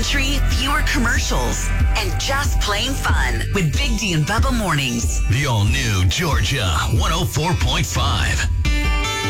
country, fewer commercials, and just plain fun with Big D and Bubba Mornings. The all-new Georgia 104.5.